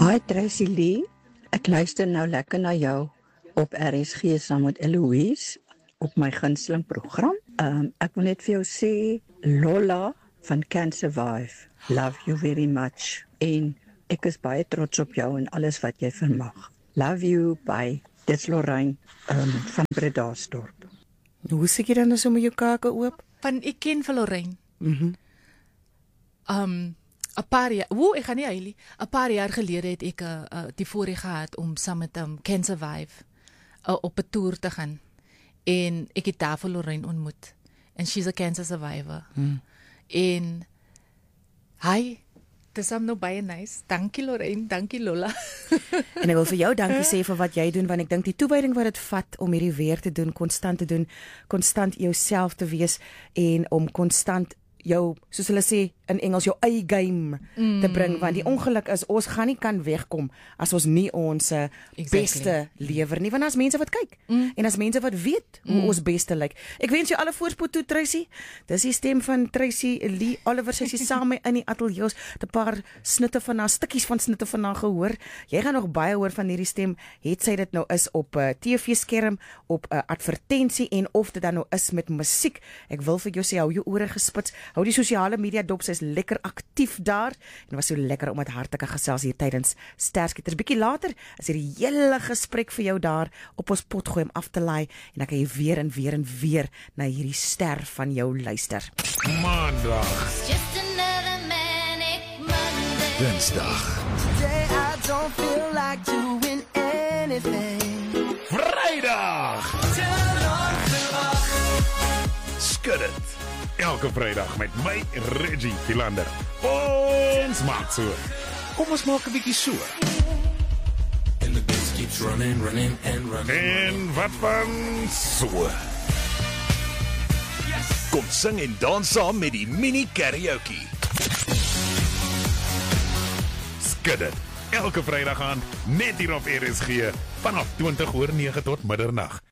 Hi Tracy Lee, ek luister nou lekker na jou op RSG saam met Eloise op my gunsteling program. Ek wil net vir jou sê, Lola van Can Survive, love you very much. En ek is baie trots op jou en alles wat jy vermag. Love you, bye. Dit is Lorraine van Bredasdorp. Hoe sê jy dan so met jou kake oop? Ek ken vir Lorraine. Een paar jaar gelede het ek die voorreg gehad om saam met Can Survive op 'n toer te gaan. En ek het daar vir Lorraine ontmoet. En she's a cancer survivor. En dit is nou baie nice. Dankie Lorraine, dankie Lola. En ek wil vir jou dankie sê vir wat jy doen, want ek dink die toewyding wat dit vat om hierdie weer te doen, konstant jouself te wees en om konstant jou, soos hulle sê in Engels, jou eie game te bring, want die ongeluk is, ons gaan nie kan wegkom as ons nie ons beste lewer nie, want as mense wat kyk, en as mense wat weet hoe ons beste lyk. Ek wens jou alle voorspoed toe, Tracy. Dis die stem van Tracy Lee Oliver, sy is saam in die ateljee, 'n paar stukkies van snitte van haar gehoor. Jy gaan nog baie hoor van hierdie stem, het sy dit nou is op TV-skerm, op advertensie, en of dit dan nou is met musiek. Ek wil vir jou sê, hou jou ore gespits, hou die sosiale media dop, sy is lekker aktief daar, en was so lekker om met haar te gesels hier tydens Sterskieters. Bietjie later is hier die hele gesprek vir jou daar op ons pot gooi om af te laai, en dan kan jy weer en weer en weer na hierdie ster van jou luister. Maandag, Dinsdag, Vrydag, Skud dit. Elke Vrydag met my Reggie Philander. Ons maak so. Kom ons maak 'n bietjie so. En wat van so? Kom sing en dans saam met die mini karaoke. Skud dit. Elke Vrydag aan, net hier op RSG, vanaf 20:09 tot middernag.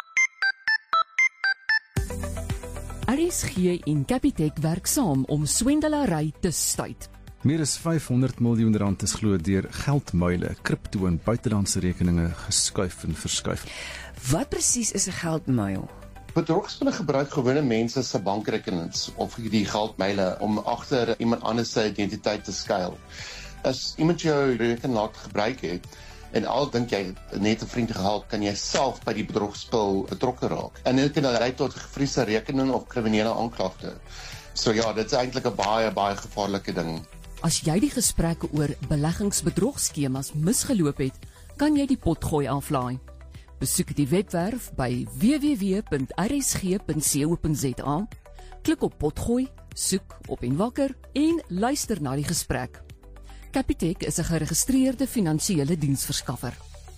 RSG en Capitec werk saam om swendelary te stuit. Meer as 500 miljoen rand is glo deur geldmuile, kripto en buitelandse rekeninge geskuif en verskuif. Wat presies is 'n geldmuil? Bedrogspelle gebruik gewone mense se bankrekenings of die geldmyle om agter iemand anders se identiteit te skuil. As iemand jou rekenaar gebruik het en al dink jy net 'n vriend gehelp, kan jy self by die bedrogspel betrokke raak. En dit kan lei tot gevriesde rekening of kriminele aanklagte. So ja, dit is eintlik 'n baie gevaarlike ding. As jy die gesprekke oor beleggingsbedrogskemas misgeloop het, kan jy die pot gooi aflaai. Besoek die webwerf by www.rsg.co.za, klik op potgooi, soek op en wakker en luister na die gesprek. Capitec is 'n geregistreerde finansiële diensverskaffer.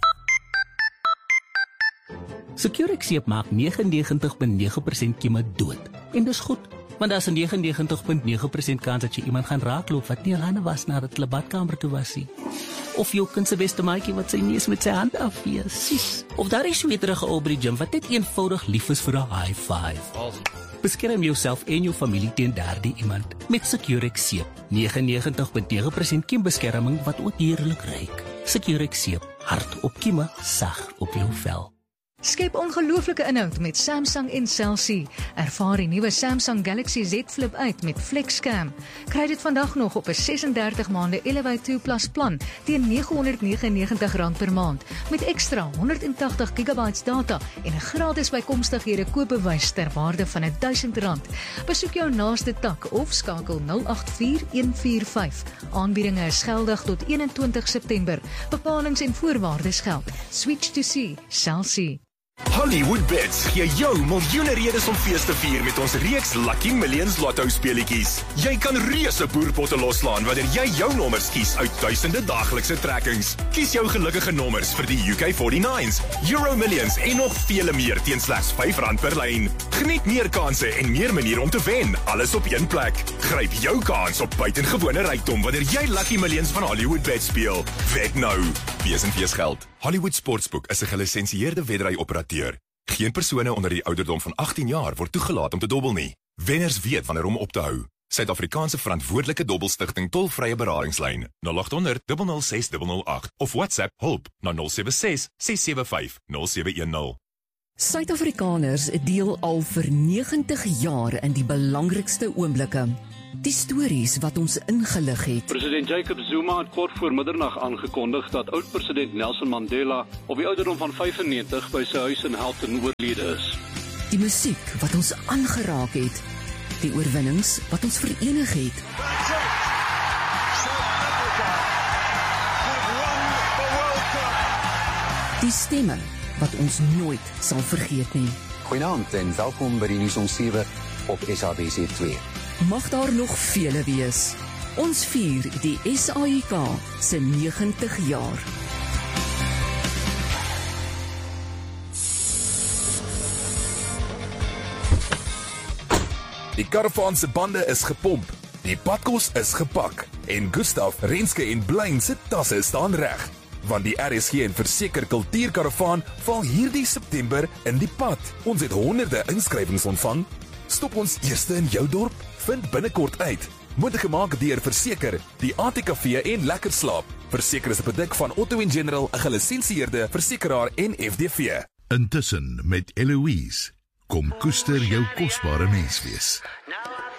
Securexeep maak 99.9% kieme dood. En dis goed, want daar's 'n 99.9% kans dat jy iemand gaan raakloop wat nie al hande was nadat hulle badkamer toe was nie. Of jou kind se beste maatjie wat sy neus met sy hand afwees. Of daar is sweterige ou by die gym wat net eenvoudig lief is vir 'n high five. Beskerm jouself en jou familie teen daardie iemand met Securexeep. 99.9% kiembeskerming wat ook heerlik ruik. Securexeep, hard op kieme, sag op jou vel. Skep ongelooflike inhoud met Samsung en Cell C. Ervaar die nuwe Samsung Galaxy Z Flip uit met FlexCam. Kry dit vandag nog op 'n 36 maande Elevate 2 Plus plan teen R999 per maand met ekstra 180 GB data en 'n gratis bykomstighede koopbewys ter waarde van R1000. Besoek jou naaste tak of skakel 084145. Aanbiedinge is geldig tot 21 September. Bepalings en voorwaardes geld. Switch to C, Cell C. Hollywood Bets gee jou miljoene redes om fees te vier met ons reeks Lucky Millions Lotto speletjies. Jy kan reuse boerpotte loslaan wanneer jy jou nommers kies uit duisende daaglikse trekkings. Kies jou gelukkige nommers vir die UK49s, Euro Millions en nog vele meer teen slegs R5 per lyn. Geniet meer kansse en meer maniere om te wen, alles op een plek. Gryp jou kans op buitengewone rykdom wanneer jy Lucky Millions van Hollywood Bets speel. Wed nou. Wees en wees geld. Hollywood Sportsbook is 'n gelisensieerde wedry-operateur. Geen persone onder die ouderdom van 18 jaar word toegelaat om te dobbel nie. Wenners weet wanneer om op te hou. Suid-Afrikaanse verantwoordelike dobbelstigting tolvrye beradingslyn 0800 006 008 of WhatsApp hulp na 076 675 0710. Suid-Afrikaners deel al vir 90 jaar in die belangrikste oomblikke. Die stories wat ons ingelig het. President Jacob Zuma het kort voor middernag aangekondig dat oud-president Nelson Mandela op die ouderdom van 95 by sy huis in Halton oorlede is. Die musiek wat ons aangeraak het. Die oorwinnings wat ons verenig het. Die stemme wat ons nooit sal vergeet nie. Goeienaand en welkom by die nuus om 7 op SABC2. Mag daar nog vele wees. Ons vier die SAIK se 90 jaar. Die karavaan se bande is gepomp, die padkos is gepak en Gustav, Renske en Blaine se tasse staan reg. Want die RSG en Verseker Kultuurkaravaan val hierdie September in die pad. Ons het honderde inskrywings ontvang. Stop ons eerste in jou dorp? Vind binnekort uit. Moontlik gemaak deur Verseker, die ATKV en Lekker Slaap. Verseker is 'n produk van Otto & General, 'n gelisensieerde versekeraar en FDV. Intussen met Eloise, kom koester jou kosbare menswees.